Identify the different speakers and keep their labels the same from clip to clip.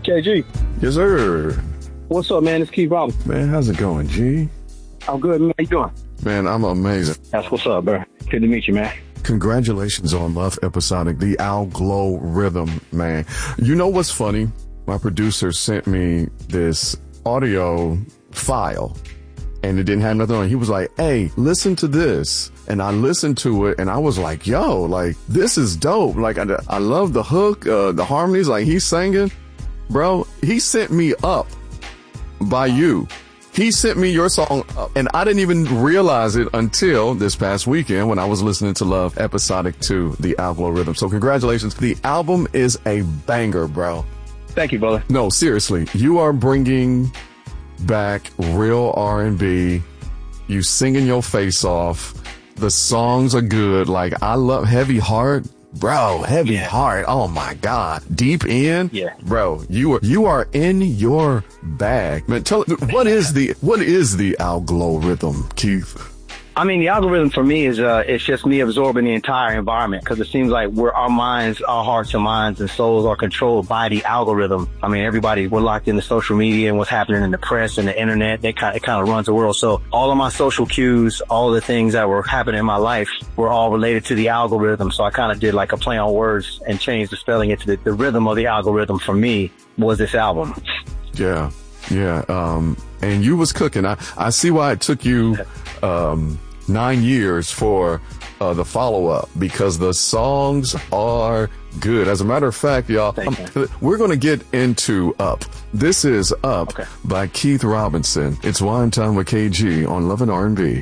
Speaker 1: KG.
Speaker 2: Yes, sir.
Speaker 1: What's up, man? It's Keith Robinson.
Speaker 2: Man, how's it going, G?
Speaker 1: I'm good, man. How you doing?
Speaker 2: Man, I'm amazing.
Speaker 1: That's what's up, bro. Good to meet you, man.
Speaker 2: Congratulations on Love Episodic, the Al Glow Rhythm, man. You know what's funny? My producer sent me this audio file, and it didn't have nothing on it. He was like, hey, listen to this. And I listened to it, and I was like, yo, like, this is dope. Like, I love the hook, the harmonies, like he's singing. Bro, he sent me Up by you. He sent me your song Up, and I didn't even realize it until this past weekend when I was listening to Love Episodic 2, the Al Glow Rhythm. So congratulations. The album is a banger, bro.
Speaker 1: Thank you, brother.
Speaker 2: No, seriously. You are bringing back real R&B. You singing your face off. The songs are good. Like, I love Heavy Heart. Bro, Heavy Heart. Oh my God. Deep In.
Speaker 1: Yeah.
Speaker 2: Bro, you are in your bag. Man, what is the Al Glow Rhythm, Keith?
Speaker 1: I mean, the algorithm for me is, it's just me absorbing the entire environment, because it seems like our minds, our hearts and minds and souls are controlled by the algorithm. I mean, we're locked into social media and what's happening in the press and the internet. It kind of runs the world. So all of my social cues, all the things that were happening in my life were all related to the algorithm. So I kind of did like a play on words and changed the spelling into the rhythm of the algorithm for me was this album.
Speaker 2: Yeah. Yeah. And you was cooking. I see why it took you, 9 years for the follow-up, because the songs are good. As a matter of fact, y'all, we're going to get into Up. This is Up by Keith Robinson. It's Wine Time with KG on Love and R&B.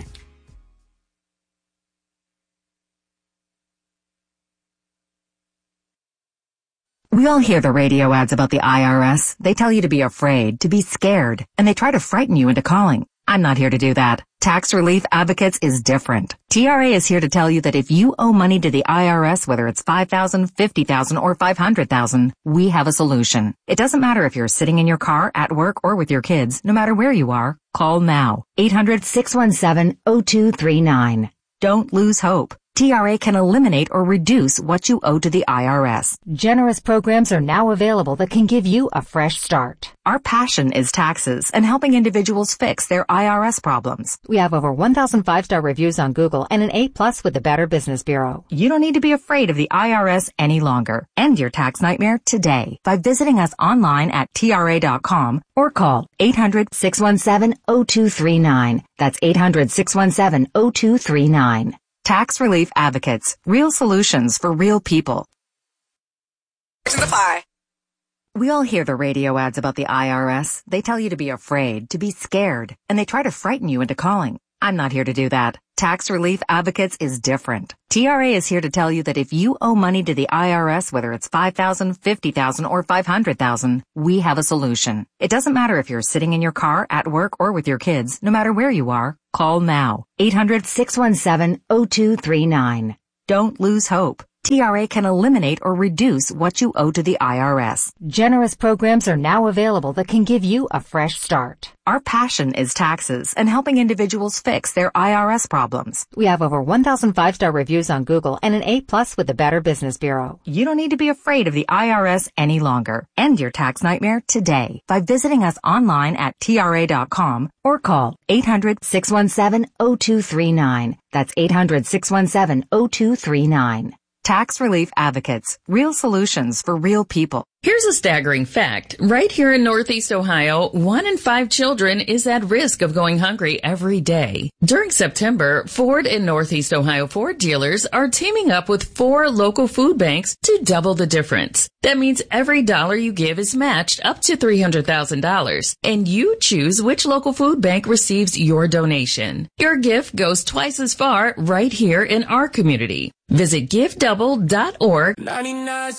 Speaker 3: We all hear the radio ads about the IRS. They tell you to be afraid, to be scared, and they try to frighten you into calling. I'm not here to do that. Tax Relief Advocates is different. TRA is here to tell you that if you owe money to the IRS, whether it's $5,000, $50,000, or $500,000, we have a solution. It doesn't matter if you're sitting in your car, at work, or with your kids. No matter where you are, call now. 800-617-0239. Don't lose hope. TRA can eliminate or reduce what you owe to the IRS.
Speaker 4: Generous programs are now available that can give you a fresh start.
Speaker 3: Our passion is taxes and helping individuals fix their IRS problems.
Speaker 4: We have over 1,000 5-star reviews on Google and an A+ with the Better Business Bureau.
Speaker 3: You don't need to be afraid of the IRS any longer. End your tax nightmare today by visiting us online at TRA.com or call 800-617-0239. That's 800-617-0239. Tax Relief Advocates. Real solutions for real people. We all hear the radio ads about the IRS. They tell you to be afraid, to be scared, and they try to frighten you into calling. I'm not here to do that. Tax Relief Advocates is different. TRA is here to tell you that if you owe money to the IRS, whether it's $5,000, $50,000, or $500,000, we have a solution. It doesn't matter if you're sitting in your car, at work, or with your kids. No matter where you are, call now. 800-617-0239. Don't lose hope. TRA can eliminate or reduce what you owe to the IRS.
Speaker 4: Generous programs are now available that can give you a fresh start.
Speaker 3: Our passion is taxes and helping individuals fix their IRS problems.
Speaker 4: We have over 1,000 5-star reviews on Google and an A+ with the Better Business Bureau.
Speaker 3: You don't need to be afraid of the IRS any longer. End your tax nightmare today by visiting us online at TRA.com or call 800-617-0239. That's 800-617-0239. Tax Relief Advocates. Real solutions for real people.
Speaker 5: Here's a staggering fact. Right here in Northeast Ohio, 1 in 5 children is at risk of going hungry every day. During September, Ford and Northeast Ohio Ford dealers are teaming up with 4 local food banks to double the difference. That means every dollar you give is matched up to $300,000, and you choose which local food bank receives your donation. Your gift goes twice as far right here in our community. Visit givedouble.org.